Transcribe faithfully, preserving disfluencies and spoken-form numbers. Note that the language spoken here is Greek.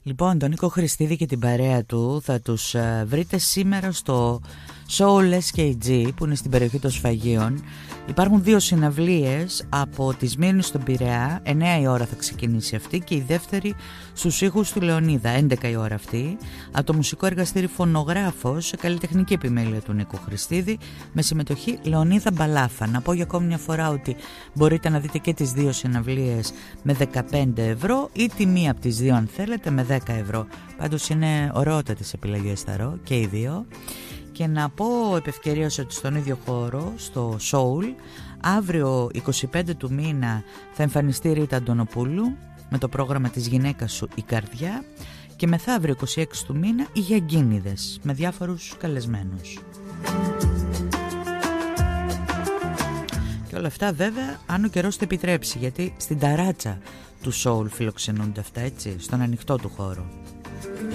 Λοιπόν, τον Νίκο Χριστίδη και την παρέα του θα τους uh, βρείτε σήμερα στο Soul ες κέι τζι που είναι στην περιοχή των Σφαγείων. Υπάρχουν δύο συναυλίες από τη Σμύρνη στον Πειραιά, εννιά η ώρα θα ξεκινήσει αυτή, και η δεύτερη στους ήχους του Λεωνίδα, έντεκα η ώρα αυτή, από το μουσικό εργαστήρι Φωνογράφος, σε καλλιτεχνική επιμέλεια του Νίκου Χριστίδη, με συμμετοχή Λεωνίδα Μπαλάφα. Να πω για ακόμη μια φορά ότι μπορείτε να δείτε και τις δύο συναυλίες με δεκαπέντε ευρώ ή τη μία από τις δύο αν θέλετε με δέκα ευρώ. Πάντως είναι ωραιότατες επιλογές θαρώ και οι δύο. Και να πω επ' ευκαιρίας ότι στον ίδιο χώρο, στο Soul, αύριο εικοστή πέμπτη του μήνα θα εμφανιστεί η Ρίτα Αντωνοπούλου με το πρόγραμμα της γυναίκας σου η καρδιά, και μεθαύριο εικοστή έκτη του μήνα οι Γιαγκίνιδες με διάφορους καλεσμένους. Και όλα αυτά βέβαια αν ο καιρός το επιτρέψει, γιατί στην ταράτσα του Soul φιλοξενούνται αυτά, έτσι, στον ανοιχτό του χώρο.